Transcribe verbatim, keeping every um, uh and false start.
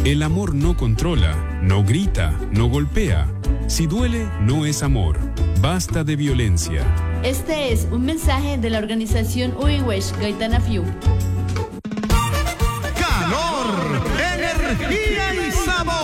El amor no controla, no grita, no golpea. Si duele, no es amor. Basta de violencia. Este es un mensaje de la organización Uiwesh Gaitana Fiu.